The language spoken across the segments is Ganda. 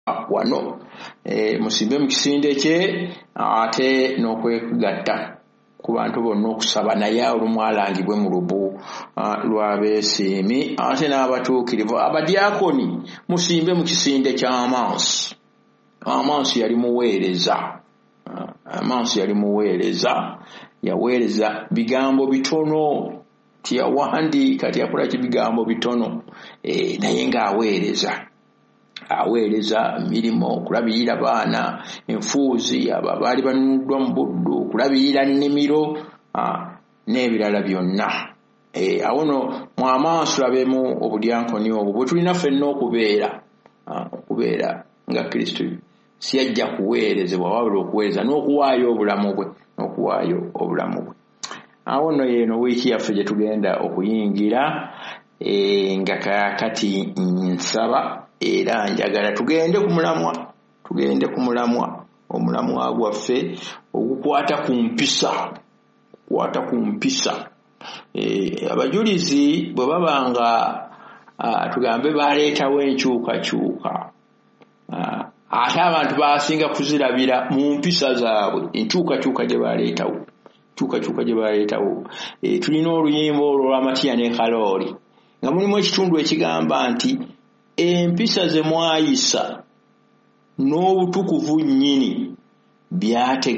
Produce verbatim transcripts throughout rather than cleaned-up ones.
wano e, musimbe mu kisinde kye ate n'okwegatta ku bantu bonna okusaba naye olumwalangibwe mu lubu uh, lw'abeesiimi ate n'abatuukirivu abadiakoni musimbe mu kisinde ky'amansi. Amansi yali muweereza uh, amansi yali muweereza yaweereza bigambo bitono tiyawandiika tiyakola ki bigambo bitono e, naye ng'aweereza aweereza mirimo okulabirira baana enfuuzi abo abaali banunuddwa mu buddu okulabirira nnimiro n'ebirala byonna e, awo no mu amaaso abemu obudyankoni obwo bwe tulina ffenna okubeera okubeera nga Kristo si yajja kuweerezebwa wabula okuweereza n'okuwaayo obulamu bwe n'okuwaayo obulamu bwe. Awo no yeeno wiiki yaffe gye tugenda okuyingira e, nga kakati nsaba era njagala tugende ku mulamwa tugende ku mulamwa omulamwa gwaffe ogukwata ku mpisa kwata ku mpisa e, abajulizi bwe babanga tugambe baleetawo enkyukakyuka ate abantu basinga kuzirabira mu mpisa zaabwe enkyukakyuka gye baleetawo enkyukakyuka gye baleetawo e, tulina oluyimba olwo lw'Amatiya ne Kalooli nga mulimu ekitundu ekigamba nti empisa ze mwayisa n'obutukuvu nnyini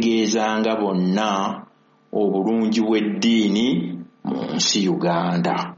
byategeezanga bonna obulungi bw'eddiini mu nsi Uganda.